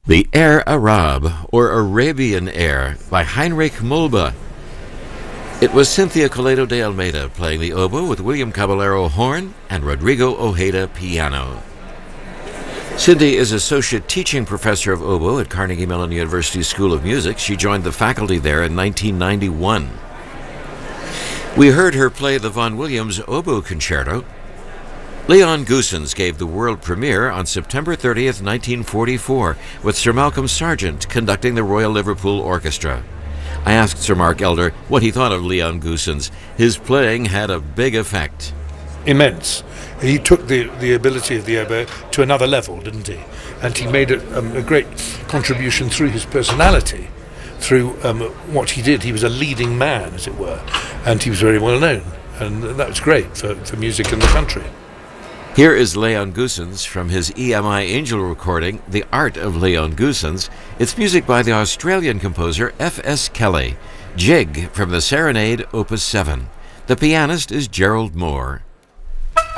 The Air Arab, or Arabian Air, by Heinrich Mulba. It was Cynthia Coleto de Almeida playing the oboe with William Caballero horn and Rodrigo Ojeda piano. Cindy is Associate Teaching Professor of Oboe at Carnegie Mellon University School of Music. She joined the faculty there in 1991. We heard her play the Vaughan Williams Oboe Concerto. Leon Goossens gave the world premiere on September 30th, 1944, with Sir Malcolm Sargent conducting the Royal Liverpool Orchestra. I asked Sir Mark Elder what he thought of Leon Goossens. His playing had a big effect. Immense. He took the ability of the oboe to another level, didn't he? And he made a great contribution through his personality, through what he did. He was a leading man, as it were, and he was very well known. And that was great for music in the country. Here is Leon Goossens from his EMI Angel recording, The Art of Leon Goossens. It's music by the Australian composer F.S. Kelly. Jig from the Serenade, Opus 7. The pianist is Gerald Moore.